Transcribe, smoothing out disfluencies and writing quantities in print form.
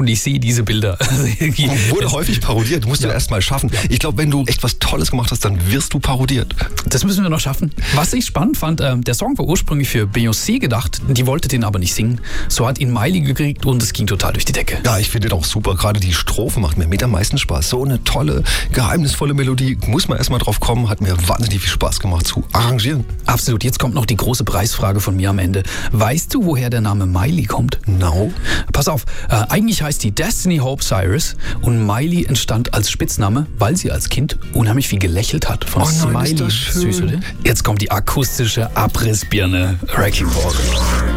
und ich sehe diese Bilder. Wurde häufig parodiert, musst du erst mal schaffen. Ich glaube, wenn du echt was Tolles gemacht hast, dann wirst du parodiert. Das müssen wir noch schaffen. Was ich spannend fand, der Song war ursprünglich für Beyoncé gedacht, die wollte den aber nicht singen. So hat ihn Miley gekriegt und es ging total durch die Decke. Ja, ich finde den auch super. Gerade die Strophe macht mir mit am meisten Spaß. So eine tolle, geheimnisvolle Melodie. Muss man erst mal drauf kommen. Hat mir wahnsinnig viel Spaß gemacht zu arrangieren. Absolut. Jetzt kommt noch die große Preisfrage von mir am Ende. Weißt du, woher der Name Miley kommt? No. Pass auf, eigentlich heißt die Destiny Hope Cyrus und Miley entstand als Spitzname, weil sie als Kind unheimlich viel gelächelt hat. Von nein, Smiley. ist das schön. Süß, oder? Jetzt kommt die akustische Abrissbirne Wrecking Ball.